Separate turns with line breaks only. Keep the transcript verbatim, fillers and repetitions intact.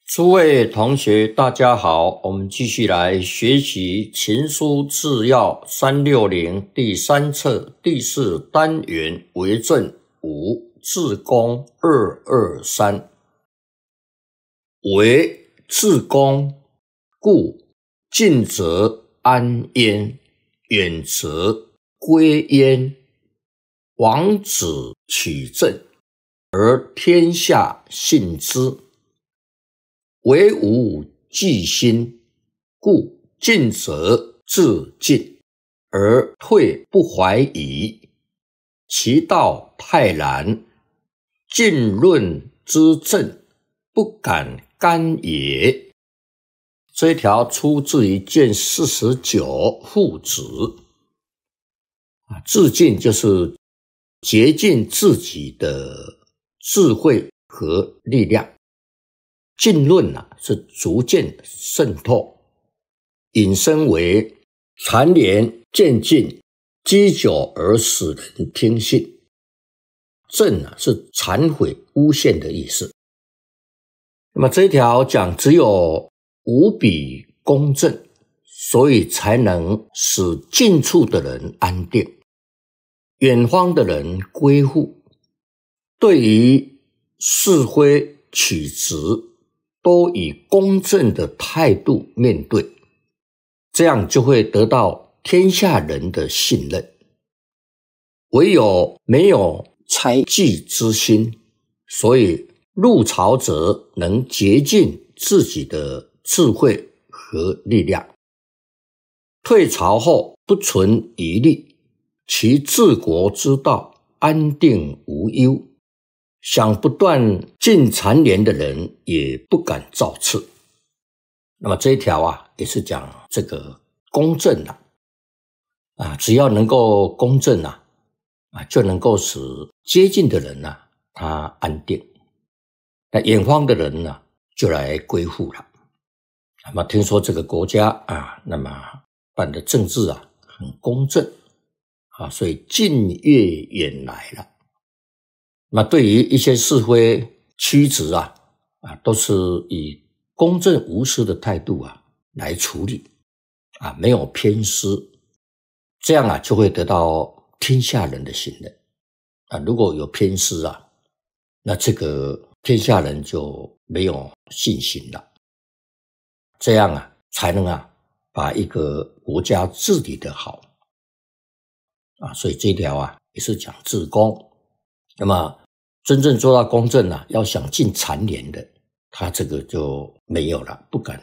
诸位同学大家好，我们继续来学习情书治要三六零第三册第四单元为政五至公二二三。为至公，故近则安焉，远则归焉。王子取政，而天下信之。为无忌心，故进则自尽，而退不怀疑。其道泰然，尽论之政，不敢干也。这一条出自于卷四十九父子。自尽就是竭尽自己的智慧和力量。尽论啊，是逐渐渗透，引申为谗言渐进，积久而使人听信。正啊，是忏悔诬陷的意思。那么这一条讲只有无比公正，所以才能使近处的人安定，远方的人归附。对于是非曲直，都以公正的态度面对，这样就会得到天下人的信任。唯有没有猜忌之心，所以入朝者能竭尽自己的智慧和力量，退朝后不存疑虑，其治国之道安定无忧。想不断进谗言的人也不敢造次。那么这一条啊，也是讲这个公正啊，啊，只要能够公正啊，啊，就能够使接近的人啊，他安定，那远方的人呢，就来归附了。那么听说这个国家啊，那么办的政治啊，很公正啊，所以近悦远来了。那对于一些是非曲直啊，啊，都是以公正无私的态度啊来处理，啊，没有偏私，这样啊就会得到天下人的信任。啊，如果有偏私啊，那这个天下人就没有信心了。这样啊，才能啊把一个国家治理得好。啊，所以这一条啊也是讲治公。那么真正做到公正啊，要想进谗言的，他这个就没有了，不敢